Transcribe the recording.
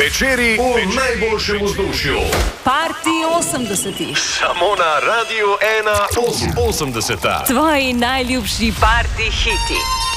Večeri v najboljšem vzdušju. Party 80-ih. Samo na Radiu 1 80. Tvoji najljubši party hiti.